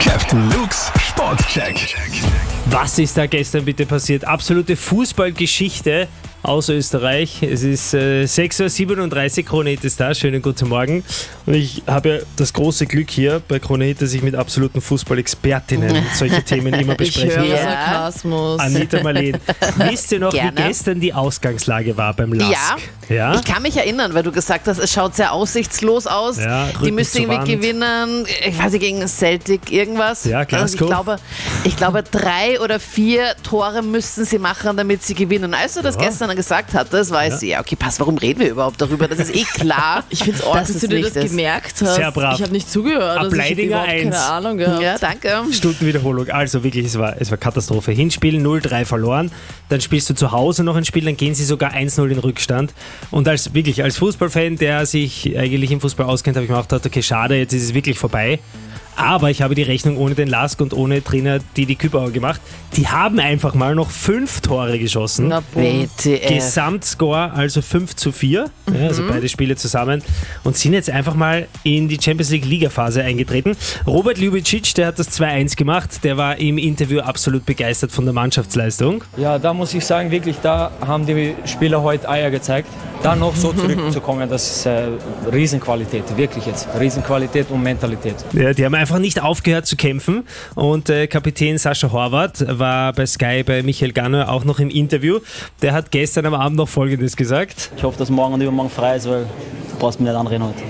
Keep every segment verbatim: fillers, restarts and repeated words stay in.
Captain Luke's Sportcheck. Was ist da gestern bitte passiert? Absolute Fußballgeschichte aus Österreich. Es ist äh, sechs Uhr siebenunddreißig, Krone Hit ist da. Schönen guten Morgen. Und ich habe ja das große Glück hier bei Krone Hit, dass ich mit absoluten Fußballexpertinnen solche Themen immer bespreche. Ich höre Ja. Sarkasmus. Anita Marleen, wisst ihr noch, Gerne. wie gestern die Ausgangslage war beim L A S K? Ja. Ich kann mich erinnern, weil du gesagt hast, es schaut sehr aussichtslos aus. Ja, die Rücken müssen zur irgendwie Wand. gewinnen. Ich weiß nicht, gegen Celtic irgendwas. Ja, Also Glasgow. ich glaube, ich glaube, drei oder vier Tore müssten sie machen, damit sie gewinnen. Als du das Ja. gestern gesagt hattest, war ich so, ja, okay, pass, warum reden wir überhaupt darüber? Das ist eh klar. Ich finde es arg, dass dass es du dir nicht das ist. gemerkt hast. Sehr brav. Ich habe nicht zugehört. Also ich habe Ableidinger überhaupt eins. keine Ahnung gehabt. Ja, danke. Stundenwiederholung. Also wirklich, es war, es war Katastrophe. Hinspiel null drei verloren, dann spielst du zu Hause noch ein Spiel, dann gehen sie sogar eins null in Rückstand. Und als wirklich als Fußballfan, der sich eigentlich im Fußball auskennt, habe ich mir auch gedacht, okay, schade, jetzt ist es wirklich vorbei. Aber ich habe die Rechnung ohne den L A S K und ohne Trainer Didi Kübauer gemacht. Die haben einfach mal noch fünf Tore geschossen. Na bitte. äh. Gesamtscore also fünf zu vier, ja, also beide Spiele zusammen, und sind jetzt einfach mal in die Champions League Ligaphase eingetreten. Robert Ljubicic, der hat das zwei eins gemacht, der war im Interview absolut begeistert von der Mannschaftsleistung. Ja, da muss ich sagen, wirklich, da haben die Spieler heute Eier gezeigt. Da noch so zurückzukommen, das ist äh, Riesenqualität, wirklich jetzt. Riesenqualität und Mentalität. Ja, die haben einfach nicht aufgehört zu kämpfen, und äh, Kapitän Sascha Horvath war bei Sky bei Michael Ganner auch noch im Interview. Der hat gestern am Abend noch Folgendes gesagt. Ich hoffe, dass morgen und übermorgen frei ist, weil du brauchst mich nicht anreden heute.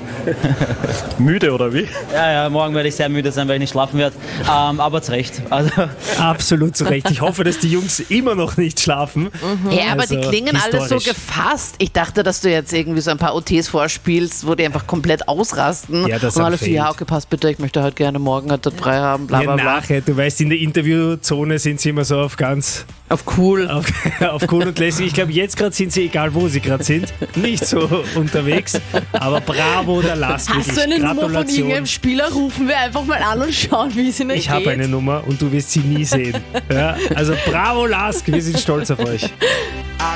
Müde oder wie? Ja, ja, morgen werde ich sehr müde sein, weil ich nicht schlafen werde. Ähm, aber zu Recht. Also, Absolut zu Recht. Ich hoffe, dass die Jungs immer noch nicht schlafen. Ja, aber Also die klingen alle so historisch. gefasst. Ich dachte, dass du jetzt irgendwie so ein paar O Ts vorspielst, wo die einfach komplett ausrasten. Ja, das und am alles so, Feld. ja, okay, passt bitte, ich möchte heute gerne morgen halt dort frei haben, bla bla Ja, bla. nachher, du weißt, in der Interviewzone sind sie immer so auf ganz, Auf cool. auf, auf cool und lässig. Ich glaube, jetzt gerade sind sie, egal wo sie gerade sind, nicht so unterwegs. Aber bravo, der L A S K. Hast du wirklich. eine Nummer von Gratulation. irgendeinem Spieler? Rufen wir einfach mal an und schauen, wie es ihnen Ich geht. habe eine Nummer und du wirst sie nie sehen. Ja, also bravo, L A S K, wir sind stolz auf euch.